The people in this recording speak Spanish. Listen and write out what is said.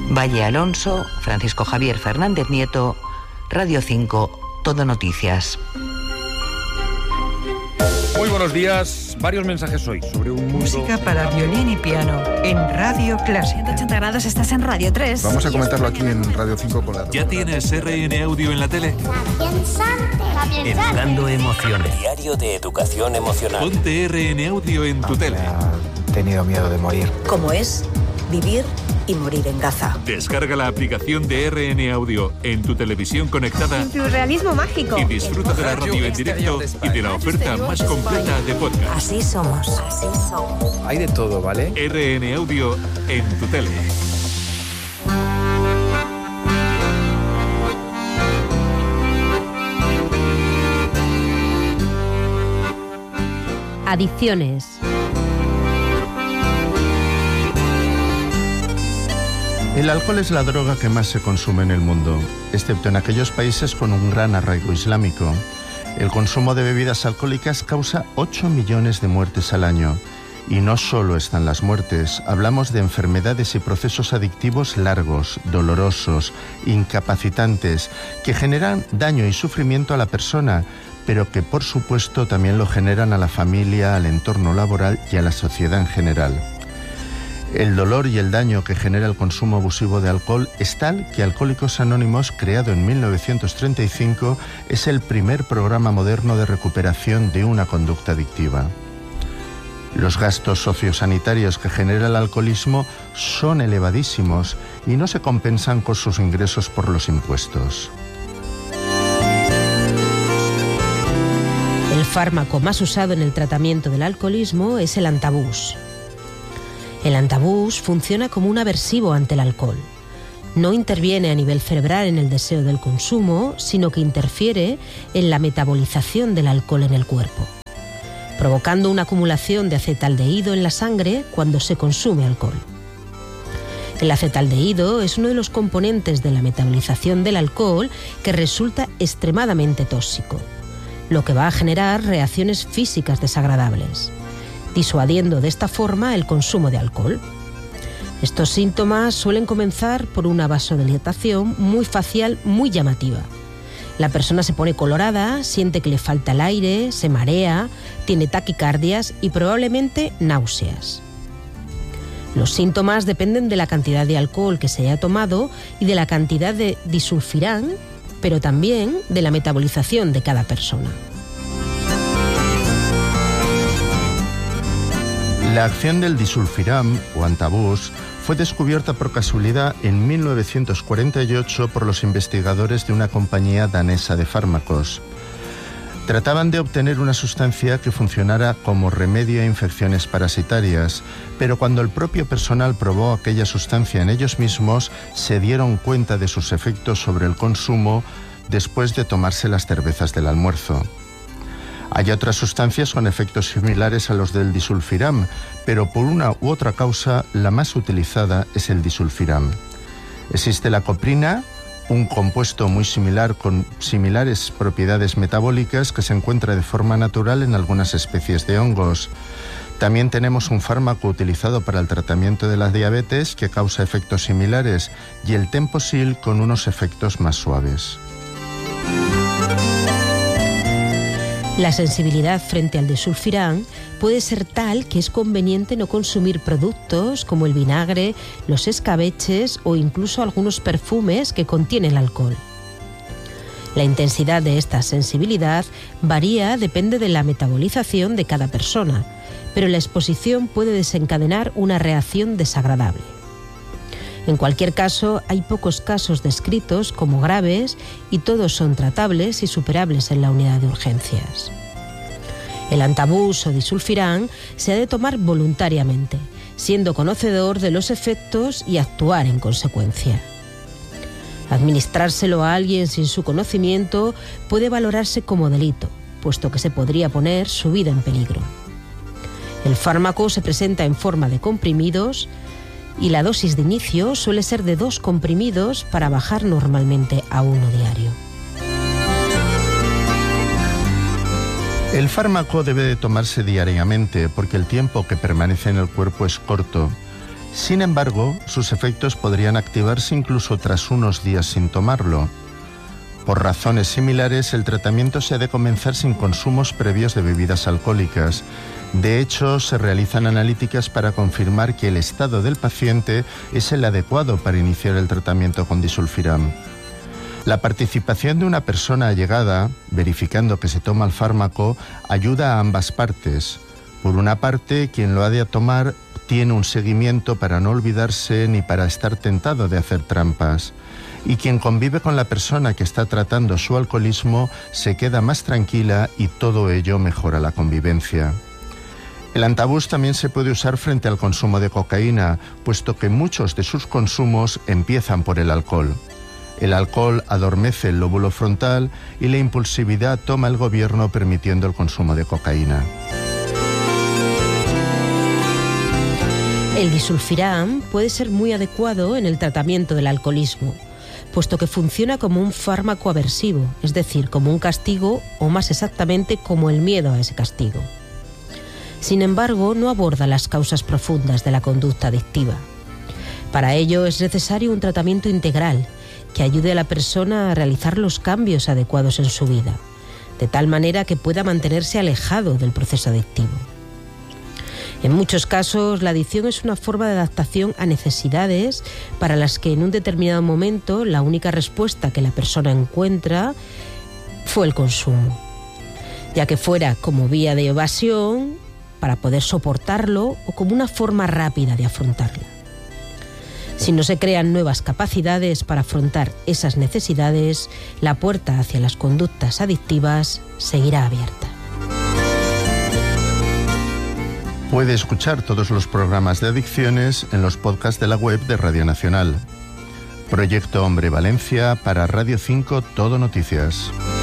Valle Alonso, Francisco Javier Fernández Nieto, Radio 5, Todo Noticias. Muy buenos días. Varios mensajes hoy sobre un mundo... Música para violín y piano en Radio Clásica. 180 grados, estás en Radio 3. Vamos a comentarlo aquí en Radio 5 con la... ¿Ya tienes RN Audio en la tele? Educando emociones. Diario de educación emocional. Ponte RN Audio en tu tele. He tenido miedo de morir. ¿Cómo es vivir y morir en Gaza? Descarga la aplicación de RN Audio en tu televisión conectada. Surrealismo mágico. Y disfruta de la radio en directo y de la oferta más completa de podcast. Así somos. Hay de todo, ¿vale? RN Audio en tu tele. Adicciones. El alcohol es la droga que más se consume en el mundo, excepto en aquellos países con un gran arraigo islámico. El consumo de bebidas alcohólicas causa 8 millones de muertes al año. Y no solo están las muertes, hablamos de enfermedades y procesos adictivos largos, dolorosos, incapacitantes, que generan daño y sufrimiento a la persona, pero que por supuesto también lo generan a la familia, al entorno laboral y a la sociedad en general. El dolor y el daño que genera el consumo abusivo de alcohol es tal que Alcohólicos Anónimos, creado en 1935, es el primer programa moderno de recuperación de una conducta adictiva. Los gastos sociosanitarios que genera el alcoholismo son elevadísimos y no se compensan con sus ingresos por los impuestos. El fármaco más usado en el tratamiento del alcoholismo es el antabús. El antabús funciona como un aversivo ante el alcohol. No interviene a nivel cerebral en el deseo del consumo, sino que interfiere en la metabolización del alcohol en el cuerpo, provocando una acumulación de acetaldehído en la sangre cuando se consume alcohol. El acetaldehído es uno de los componentes de la metabolización del alcohol que resulta extremadamente tóxico, lo que va a generar reacciones físicas desagradables, disuadiendo de esta forma el consumo de alcohol. Estos síntomas suelen comenzar por una vasodilatación muy facial, muy llamativa. La persona se pone colorada, siente que le falta el aire, se marea, tiene taquicardias y probablemente náuseas. Los síntomas dependen de la cantidad de alcohol que se haya tomado y de la cantidad de disulfirán, pero también de la metabolización de cada persona. La acción del disulfiram o antabús fue descubierta por casualidad en 1948 por los investigadores de una compañía danesa de fármacos. Trataban de obtener una sustancia que funcionara como remedio a infecciones parasitarias, pero cuando el propio personal probó aquella sustancia en ellos mismos, se dieron cuenta de sus efectos sobre el consumo después de tomarse las cervezas del almuerzo. Hay otras sustancias con efectos similares a los del disulfiram, pero por una u otra causa la más utilizada es el disulfiram. Existe la coprina, un compuesto muy similar con similares propiedades metabólicas que se encuentra de forma natural en algunas especies de hongos. También tenemos un fármaco utilizado para el tratamiento de la diabetes que causa efectos similares y el Temposil con unos efectos más suaves. La sensibilidad frente al disulfirán puede ser tal que es conveniente no consumir productos como el vinagre, los escabeches o incluso algunos perfumes que contienen alcohol. La intensidad de esta sensibilidad depende de la metabolización de cada persona, pero la exposición puede desencadenar una reacción desagradable. En cualquier caso, hay pocos casos descritos como graves y todos son tratables y superables en la unidad de urgencias. El antabús o disulfirán se ha de tomar voluntariamente, siendo conocedor de los efectos y actuar en consecuencia. Administrárselo a alguien sin su conocimiento puede valorarse como delito, puesto que se podría poner su vida en peligro. El fármaco se presenta en forma de comprimidos y la dosis de inicio suele ser de 2 comprimidos para bajar normalmente a 1 diario. El fármaco debe de tomarse diariamente porque el tiempo que permanece en el cuerpo es corto Sin embargo, sus efectos podrían activarse incluso tras unos días sin tomarlo. Por razones similares, el tratamiento se ha de comenzar sin consumos previos de bebidas alcohólicas. De hecho, se realizan analíticas para confirmar que el estado del paciente es el adecuado para iniciar el tratamiento con disulfiram. La participación de una persona allegada, verificando que se toma el fármaco, ayuda a ambas partes. Por una parte, quien lo ha de tomar tiene un seguimiento para no olvidarse ni para estar tentado de hacer trampas. Y quien convive con la persona que está tratando su alcoholismo se queda más tranquila y todo ello mejora la convivencia. El antabús también se puede usar frente al consumo de cocaína, puesto que muchos de sus consumos empiezan por el alcohol. El alcohol adormece el lóbulo frontal y la impulsividad toma el gobierno, permitiendo el consumo de cocaína. El disulfiram puede ser muy adecuado en el tratamiento del alcoholismo, puesto que funciona como un fármaco aversivo, es decir, como un castigo o más exactamente como el miedo a ese castigo. Sin embargo, no aborda las causas profundas de la conducta adictiva. Para ello es necesario un tratamiento integral que ayude a la persona a realizar los cambios adecuados en su vida, de tal manera que pueda mantenerse alejado del proceso adictivo. En muchos casos, la adicción es una forma de adaptación a necesidades para las que en un determinado momento la única respuesta que la persona encuentra fue el consumo, ya que fuera como vía de evasión para poder soportarlo o como una forma rápida de afrontarla. Si no se crean nuevas capacidades para afrontar esas necesidades, la puerta hacia las conductas adictivas seguirá abierta. Puede escuchar todos los programas de adicciones en los podcasts de la web de Radio Nacional. Proyecto Hombre Valencia para Radio 5 Todo Noticias.